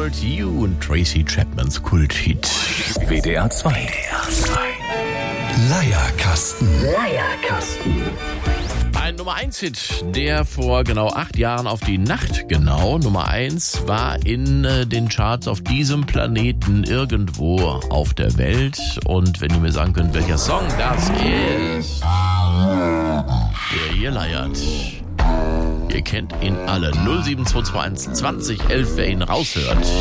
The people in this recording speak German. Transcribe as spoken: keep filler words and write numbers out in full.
Old You und Tracy Chapmans Kulthit. W D R zwei. Leierkasten. Leierkasten. Ein Nummer eins Hit, der vor genau acht Jahren auf die Nacht genau Nummer eins war in äh, den Charts auf diesem Planeten irgendwo auf der Welt. Und wenn ihr mir sagen könnt, welcher Song das ist, der hier leiert. Ihr kennt ihn alle. null sieben zwei zwei eins zwanzig elf, wer ihn raushört.